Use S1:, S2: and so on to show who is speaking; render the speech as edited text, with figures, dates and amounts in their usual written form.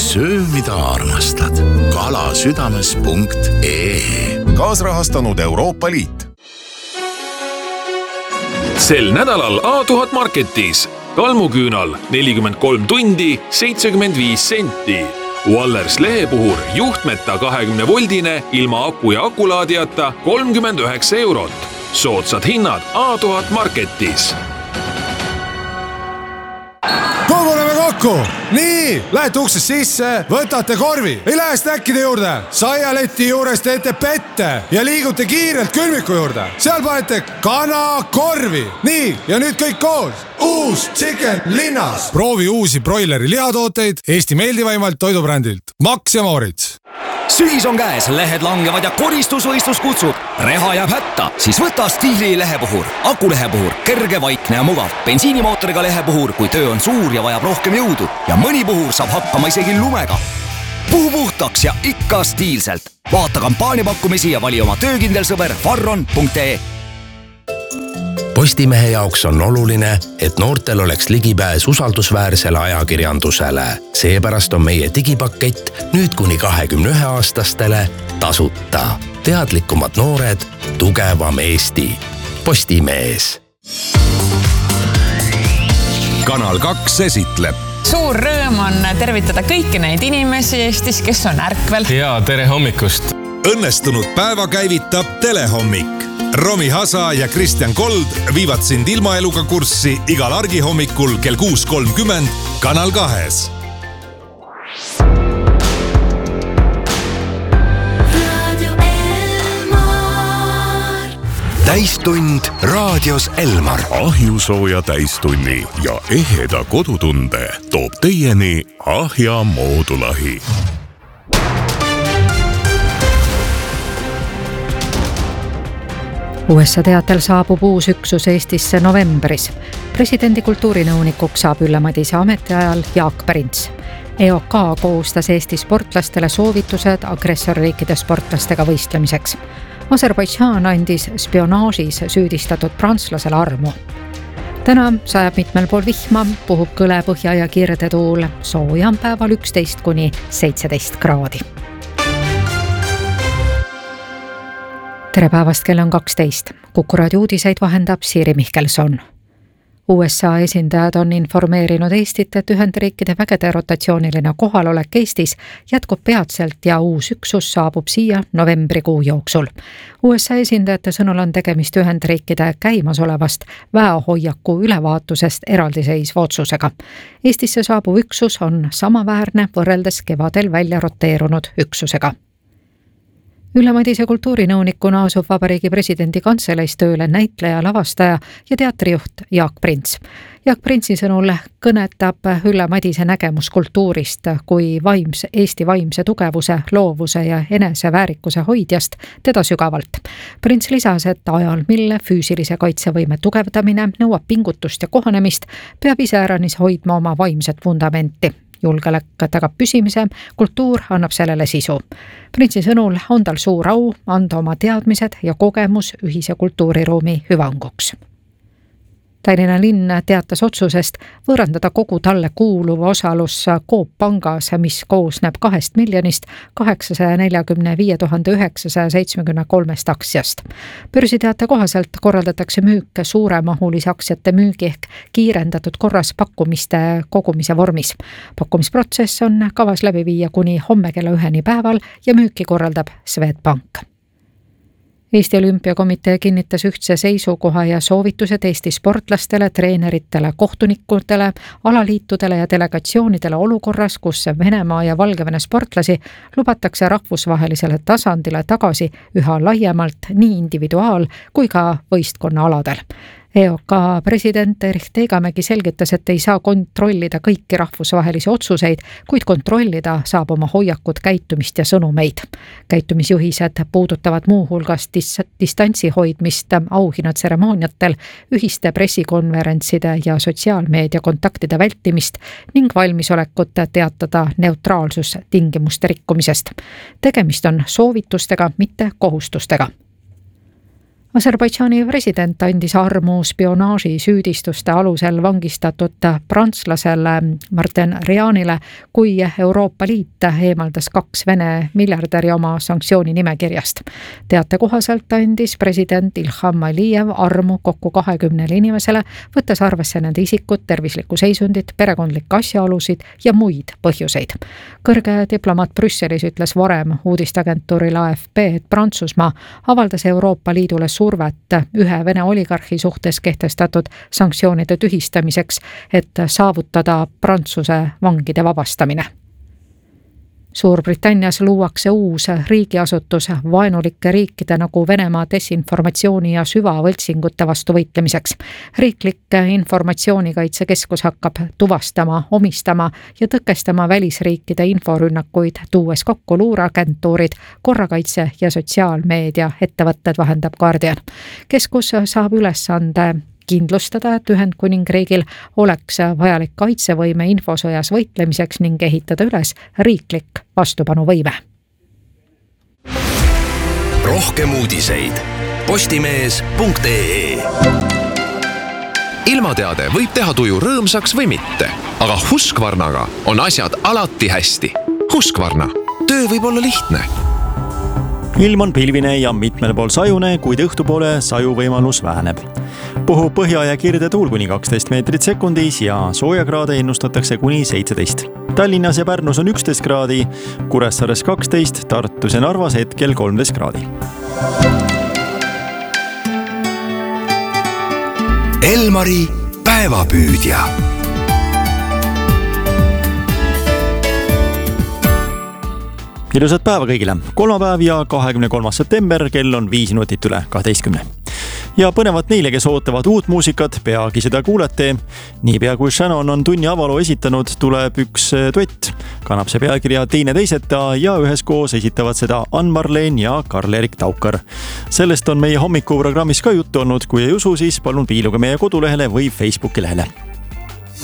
S1: söö, mida armastad. kalasüdames.ee.
S2: Kaasrahastanud Euroopa Liit.
S3: Sel nädalal A1000 Marketis kalmuküünal 43 tundi 75 senti. Wallers lehepuhur juhtmeta 20-voldine ilma aku ja akulaadijata 39 eurot. Soodsad hinnad A1000 Marketis.
S4: Koguneme kokku! Nii, lähete uksest sisse, võtate korvi, ei lähe snäkkide juurde, saialeti juures teete pette ja liigute kiirelt külmiku juurde. Seal panete kanakorvi. Nii, ja nüüd kõik koos. Uus Chicken linnas. Proovi uusi broileri lihatooteid Eesti meeldivaimalt toidubrändilt Max ja Moritz.
S5: Sügis on käes, lehed langevad ja koristusvõistlus kutsub. Reha jääb hätta, siis võta Stiili lehepuhur. Akulehepuhur, kerge, vaikne ja mugav. Bensiinimootoriga lehepuhur, kui töö on suur ja vajab rohkem jõudu. Ja mõni puhur saab hakkama isegi lumega. Puhu puhtaks ja ikka stiilselt. Vaata kampaaniapakkumisi ja vali oma töökindel sõber farron.ee.
S6: Postimehe jaoks on oluline, et noortel oleks ligipääs usaldusväärsele ajakirjandusele. Seepärast on meie digipakett nüüd kuni 21-aastastele tasuta. Teadlikumad noored, tugevam Eesti. Postimees.
S2: Kanal 2 esitleb.
S7: Suur rõõm on tervitada kõiki neid inimesi Eestis, kes on ärkvel.
S8: Ja tere hommikust.
S2: Õnnestunud päeva käivitab Telehommik. Romi Hasa ja Kristjan Kold viivad sind ilmaeluga kurssi igal argihommikul kell 6.30 Kanal 2.
S6: Täistund raadios Elmar.
S9: Ahjusooja täistunni ja eheda kodutunde toob teieni Ahja moodulahi.
S10: USA teatel saabub uus üksus Eestisse novembris. Presidendi kultuurinõunikuks saab Ülle Madise ametiajal Jaak Prints. EOK koostas Eesti sportlastele soovitused agressorriikide sportlastega võistlemiseks. Aserbaidžaan andis spionaažis süüdistatud prantslasele armu. Täna sajab mitmel pool vihma, puhub kõle põhja ja kirdetuul, sooja on päeval 11 kuni 17 kraadi. Tere päevast, kell on 12. Kuku raadio uudiseid vahendab Siiri Mihkelson. USA esindajad on informeerinud Eestit, et Ühendriikide vägede rotatsiooniline kohalolek Eestis jätkub peatselt ja uus üksus saabub siia novembrikuu jooksul. USA esindajate sõnul on tegemist Ühendriikide käimasolevast väehoiaku ülevaatusest eraldiseisva otsusega. Eestisse saabuv üksus on samaväärne võrreldes kevadel välja roteerunud üksusega. Ülle Madise kultuurinõunikuna asub Vabariigi presidendi kantseleis tööle näitleja, lavastaja ja teatrijuht Jaak Prints. Jaak Printsi sõnul kõnetab Ülle Madise nägemus kultuurist kui Eesti vaimse tugevuse, loovuse ja eneseväärikuse hoidjast teda sügavalt. Prints lisas, et ajal, mille füüsilise kaitsevõime tugevdamine nõuab pingutust ja kohanemist, peab iseäranis hoidma oma vaimset vundamenti. Julgelek tagab püsimise, kultuur annab sellele sisu. Printsi sõnul on tal suur au anda oma teadmised ja kogemus ühise kultuuriruumi hüvanguks. Tallinna linn teatas otsusest võõrandada kogu talle kuuluva osalus Coop Pangas, mis koosneb 2,845,973 aktsiast. Börsiteate kohaselt korraldatakse müük suuremahulise aktsiate müügi ehk kiirendatud korras pakkumiste kogumise vormis. Pakkumisprotsess on kavas läbi viia kuni homme kella 1 päeval ja müüki korraldab Swedbank. Eesti Olümpiakomitee kinnitas ühtse seisukoha ja soovitused Eesti sportlastele, treeneritele, kohtunikudele, alaliitudele ja delegatsioonidele olukorras, kus Venemaa ja Valgevene sportlasi lubatakse rahvusvahelisele tasandile tagasi üha laiemalt nii individuaal- kui ka võistkonna aladel. EOK president Erich Teegamägi selgitas, et ei saa kontrollida kõiki rahvusvahelisi otsuseid, kuid kontrollida saab oma hoiakut, käitumist ja sõnumeid. Käitumisjuhised puudutavad muuhulgas distantsi hoidmist auhinnatseremooniatel, ühiste pressikonverentside ja sotsiaalmeedia kontaktide vältimist ning valmisolekut teatada neutraalsustingimuste rikkumisest. Tegemist on soovitustega, mitte kohustustega. Aserbaidžaani president andis armu spionaaži süüdistuste alusel vangistatud prantslasele Martin Rianile, kui Euroopa Liit eemaldas 2 Vene miljardäri oma sanktsiooni nimekirjast. Teate kohaselt andis president Ilham Aliyev armu kokku 20 inimesele, võttes arvesse nende isikut, tervislikku seisundit, perekondlikke asjaolusid ja muid põhjuseid. Kõrge diplomaat Brüsselis ütles varem uudisteagentuurile AFP, et Prantsusmaa avaldas Euroopa Liidule survet ühe Vene oligarhi suhtes kehtestatud sanktsioonide tühistamiseks, et saavutada Prantsuse vangide vabastamine. Suurbritannias luuakse uus riigiasutus vaenulike riikide nagu Venemaa desinformatsiooni ja süvavõltsingute vastu võitlemiseks. Riiklik informatsioonikaitsekeskus hakkab tuvastama, omistama ja tõkestama välisriikide inforünnakuid, tuues kokku luureagentuurid, korrakaitse ja sotsiaalmeedia ettevõtted, vahendab Guardian. Keskus saab ülesande kindlustada, et Ühendkuningriigil oleks vajalik kaitsevõime infosõjas võitlemiseks ning ehitada üles riiklik vastupanuvõime.
S6: Rohkem uudiseid postimees.ee.
S8: Ilmateade võib teha tuju rõõmsaks või mitte, aga Husqvarnaga on asjad alati hästi. Husqvarna, töö võib olla lihtne.
S11: Ilm on pilvine ja mitmel pool sajune, kuid õhtupoole sajuvõimalus väheneb. Puhub põhja ja kirde tuul kuni 12 meetrit sekundis ja soojakraade ennustatakse kuni 17. Tallinnas ja Pärnus on 11 kraadi, Kuressaares 12, Tartus ja Narvas hetkel 13 kraadi.
S1: Elmari päevapüüdja.
S11: Ilusat päeva kõigile. Kolmapäev ja 23. september, kell on 5 minutit üle 12. Ja põnevat neile, kes ootavad uut muusikat, peagi seda kuulete. Niipea kui Shannon on tunni avaloo esitanud, tuleb üks duett. Kannab see pealkirja Teine teiseta ja üheskoos esitavad seda Ann-Marleen ja Karl-Erik Taukar. Sellest on meie hommikuprogrammis ka juttu olnud. Kui ei usu, siis palun piiluge meie kodulehele või Facebooki lehele.